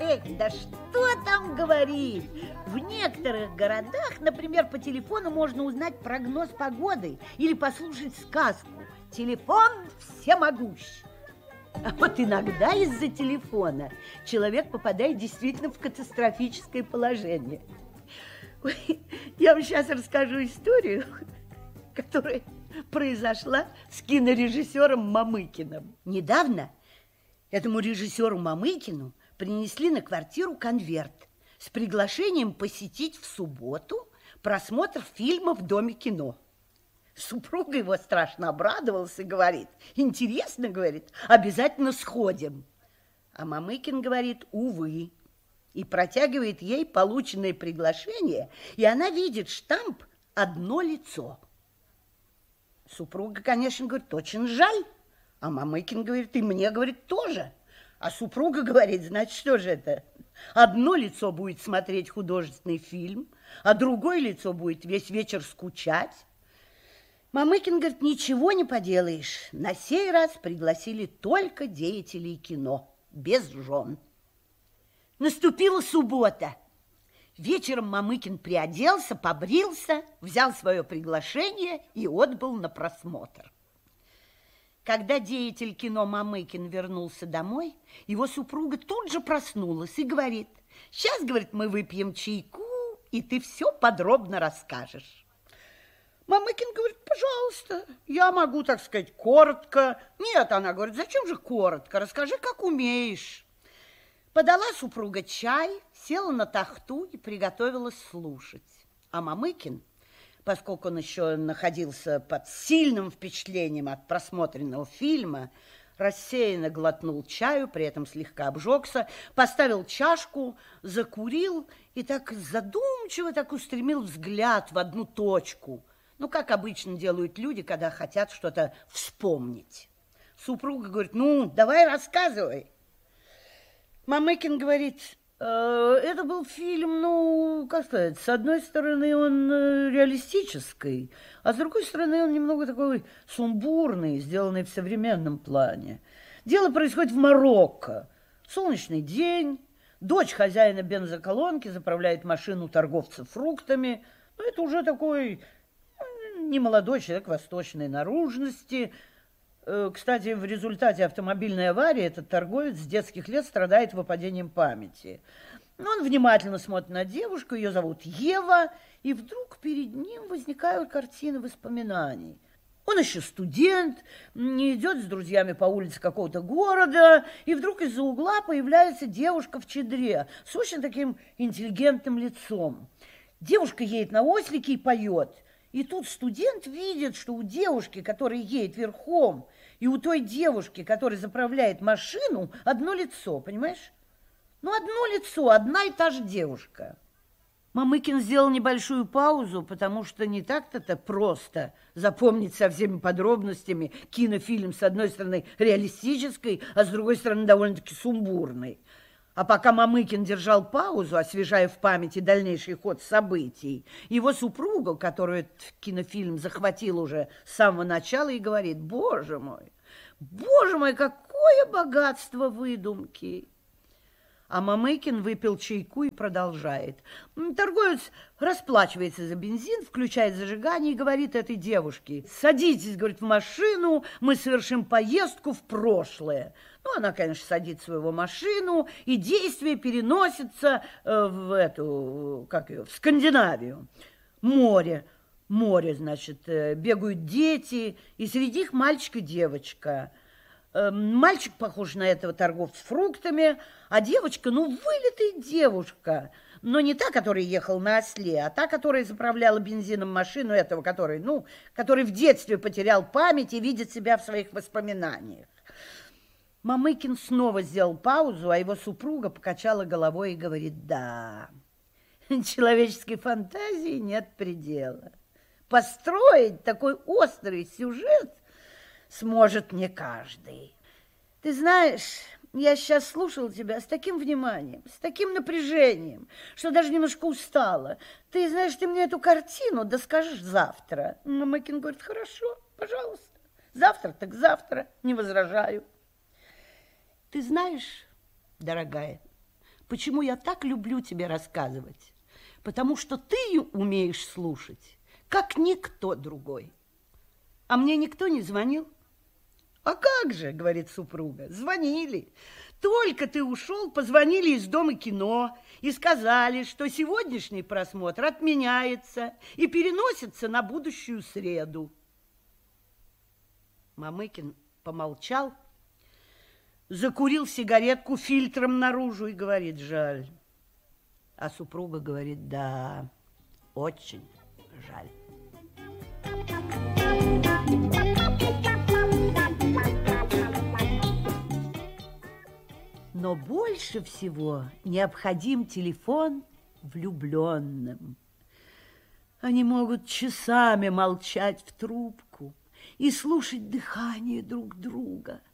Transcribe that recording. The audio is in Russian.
Эх, да что там говорить? В некоторых городах, например, по телефону можно узнать прогноз погоды или послушать сказку. Телефон всемогущ. А вот иногда из-за телефона человек попадает действительно в катастрофическое положение. Ой, я вам сейчас расскажу историю, которая произошла с кинорежиссером Мамыкиным. Недавно этому режиссеру Мамыкину принесли на квартиру конверт с приглашением посетить в субботу просмотр фильма в Доме кино. Супруга его страшно обрадовалась и говорит: интересно, говорит, обязательно сходим. А Мамыкин говорит: увы, и протягивает ей полученное приглашение, и она видит штамп «Одно лицо». Супруга, конечно, говорит: очень жаль. А Мамыкин говорит: и мне, говорит, тоже. А супруга говорит: значит, что же это? Одно лицо будет смотреть художественный фильм, а другое лицо будет весь вечер скучать. Мамыкин говорит: ничего не поделаешь. На сей раз пригласили только деятелей кино, без жен. Наступила суббота. Вечером Мамыкин приоделся, побрился, взял свое приглашение и отбыл на просмотр. Когда деятель кино Мамыкин вернулся домой, его супруга тут же проснулась и говорит: сейчас, говорит, мы выпьем чайку, и ты все подробно расскажешь. Мамыкин говорит: пожалуйста, я могу, так сказать, коротко. Нет, она говорит: зачем же коротко, расскажи, как умеешь. Подала супруга чай, села на тахту и приготовилась слушать. А Мамыкин, поскольку он еще находился под сильным впечатлением от просмотренного фильма, рассеянно глотнул чаю, при этом слегка обжегся, поставил чашку, закурил и так задумчиво так устремил взгляд в одну точку. Ну, как обычно делают люди, когда хотят что-то вспомнить. Супруга говорит: ну, давай рассказывай. Мамыкин говорит: это был фильм, ну, как сказать, с одной стороны он реалистический, а с другой стороны он немного такой сумбурный, сделанный в современном плане. Дело происходит в Марокко. Солнечный день, дочь хозяина бензоколонки заправляет машину торговца фруктами. Ну, это уже такой немолодой человек восточной наружности. Кстати, в результате автомобильной аварии этот торговец с детских лет страдает выпадением памяти. Он внимательно смотрит на девушку, ее зовут Ева, и вдруг перед ним возникают картины воспоминаний. Он еще студент, идет с друзьями по улице какого-то города, и вдруг из-за угла появляется девушка в чедре с очень таким интеллигентным лицом. Девушка едет на ослике и поет. И тут студент видит, что у девушки, которая едет верхом, и у той девушки, которая заправляет машину, одно лицо, понимаешь? Ну, одно лицо, одна и та же девушка. Мамыкин сделал небольшую паузу, потому что не так-то просто запомнить со всеми подробностями кинофильм, с одной стороны реалистической, а с другой стороны довольно-таки сумбурной. А пока Мамыкин держал паузу, освежая в памяти дальнейший ход событий, его супруга, которую этот кинофильм захватил уже с самого начала, и говорит: боже мой, какое богатство выдумки! А Мамыкин выпил чайку и продолжает. Торговец расплачивается за бензин, включает зажигание и говорит этой девушке: садитесь, говорит, в машину, мы совершим поездку в прошлое. Ну, она, конечно, садится в его машину, и действие переносится в Скандинавию. Море, значит, бегают дети, и среди их мальчик и девочка. Мальчик похож на этого торговца фруктами, а девочка, ну, вылитая девушка. Но не та, которая ехала на осле, а та, которая заправляла бензином машину этого, который в детстве потерял память и видит себя в своих воспоминаниях. Мамыкин снова сделал паузу, а его супруга покачала головой и говорит: да, человеческой фантазии нет предела. Построить такой острый сюжет сможет не каждый. Ты знаешь, я сейчас слушала тебя с таким вниманием, с таким напряжением, что даже немножко устала. Ты знаешь, ты мне эту картину доскажешь завтра. Мамыкин говорит: хорошо, пожалуйста. Завтра так завтра, не возражаю. Ты знаешь, дорогая, почему я так люблю тебе рассказывать. Потому что ты умеешь слушать, как никто другой. А мне никто не звонил? А как же, говорит супруга, звонили. Только ты ушел, позвонили из Дома кино и сказали, что сегодняшний просмотр отменяется и переносится на будущую среду. Мамыкин помолчал, закурил сигаретку фильтром наружу и говорит: жаль. А супруга говорит: да, очень жаль. Но больше всего необходим телефон влюбленным. Они могут часами молчать в трубку и слушать дыхание друг друга.